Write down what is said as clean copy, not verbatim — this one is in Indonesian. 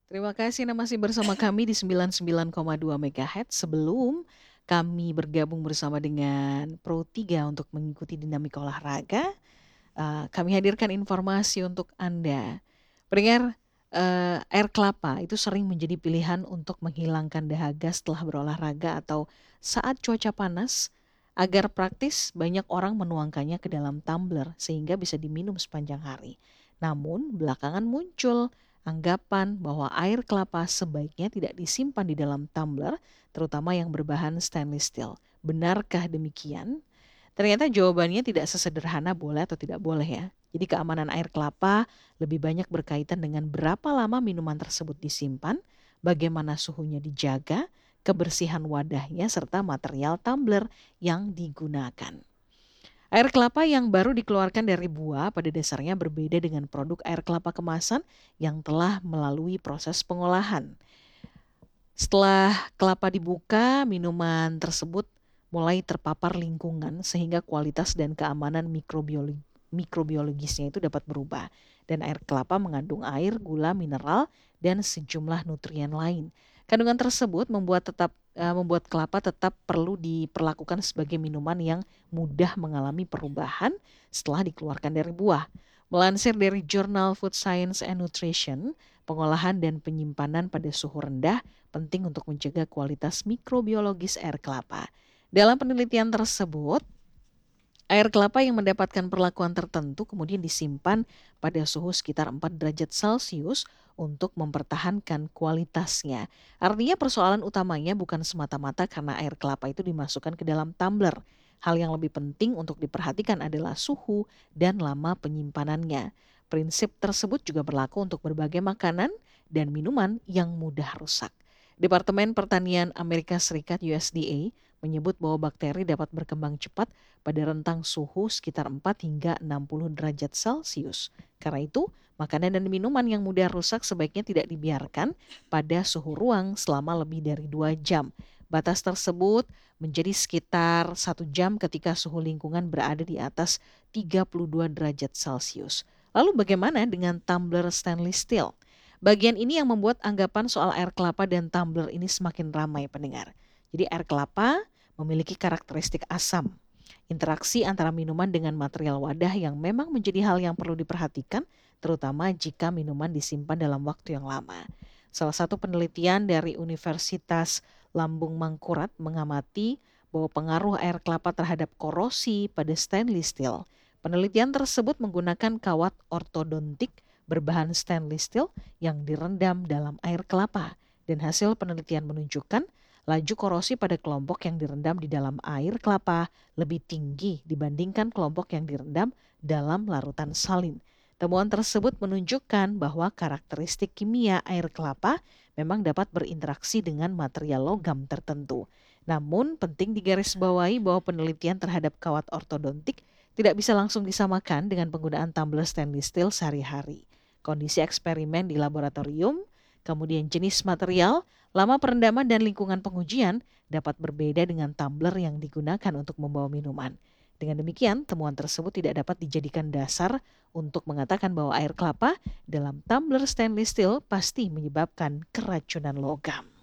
Terima kasih Anda masih bersama kami di 99,2 MHz. Sebelum kami bergabung bersama dengan Pro3 untuk mengikuti dinamika olahraga, kami hadirkan informasi untuk Anda. Pendengar, air kelapa itu sering menjadi pilihan untuk menghilangkan dahaga setelah berolahraga atau saat cuaca panas. Agar praktis, banyak orang menuangkannya ke dalam tumbler sehingga bisa diminum sepanjang hari. Namun, belakangan muncul anggapan bahwa air kelapa sebaiknya tidak disimpan di dalam tumbler, terutama yang berbahan stainless steel. Benarkah demikian? Ternyata jawabannya tidak sesederhana boleh atau tidak boleh ya. Jadi keamanan air kelapa lebih banyak berkaitan dengan berapa lama minuman tersebut disimpan, bagaimana suhunya dijaga, kebersihan wadahnya, serta material tumbler yang digunakan. Air kelapa yang baru dikeluarkan dari buah pada dasarnya berbeda dengan produk air kelapa kemasan yang telah melalui proses pengolahan. Setelah kelapa dibuka, minuman tersebut mulai terpapar lingkungan sehingga kualitas dan keamanan mikrobiologisnya itu dapat berubah. Dan air kelapa mengandung air, gula, mineral, dan sejumlah nutrien lain. Kandungan tersebut membuat kelapa tetap perlu diperlakukan sebagai minuman yang mudah mengalami perubahan setelah dikeluarkan dari buah. Melansir dari jurnal Food Science and Nutrition, pengolahan dan penyimpanan pada suhu rendah penting untuk mencegah kualitas mikrobiologis air kelapa. Dalam penelitian tersebut, air kelapa yang mendapatkan perlakuan tertentu kemudian disimpan pada suhu sekitar 4 derajat Celcius untuk mempertahankan kualitasnya. Artinya persoalan utamanya bukan semata-mata karena air kelapa itu dimasukkan ke dalam tumbler. Hal yang lebih penting untuk diperhatikan adalah suhu dan lama penyimpanannya. Prinsip tersebut juga berlaku untuk berbagai makanan dan minuman yang mudah rusak. Departemen Pertanian Amerika Serikat USDA menyebut bahwa bakteri dapat berkembang cepat pada rentang suhu sekitar 4 hingga 60 derajat Celcius. Karena itu, makanan dan minuman yang mudah rusak sebaiknya tidak dibiarkan pada suhu ruang selama lebih dari 2 jam. Batas tersebut menjadi sekitar 1 jam ketika suhu lingkungan berada di atas 32 derajat Celcius. Lalu bagaimana dengan tumbler stainless steel? Bagian ini yang membuat anggapan soal air kelapa dan tumbler ini semakin ramai pendengar. Jadi air kelapa memiliki karakteristik asam. Interaksi antara minuman dengan material wadah yang memang menjadi hal yang perlu diperhatikan, terutama jika minuman disimpan dalam waktu yang lama. Salah satu penelitian dari Universitas Lambung Mangkurat mengamati bahwa pengaruh air kelapa terhadap korosi pada stainless steel. Penelitian tersebut menggunakan kawat ortodontik berbahan stainless steel yang direndam dalam air kelapa. Dan hasil penelitian menunjukkan laju korosi pada kelompok yang direndam di dalam air kelapa lebih tinggi dibandingkan kelompok yang direndam dalam larutan salin. Temuan tersebut menunjukkan bahwa karakteristik kimia air kelapa memang dapat berinteraksi dengan material logam tertentu. Namun penting digarisbawahi bahwa penelitian terhadap kawat ortodontik tidak bisa langsung disamakan dengan penggunaan tumbler stainless steel sehari-hari. Kondisi eksperimen di laboratorium, kemudian jenis material, lama perendaman dan lingkungan pengujian dapat berbeda dengan tumbler yang digunakan untuk membawa minuman. Dengan demikian, temuan tersebut tidak dapat dijadikan dasar untuk mengatakan bahwa air kelapa dalam tumbler stainless steel pasti menyebabkan keracunan logam.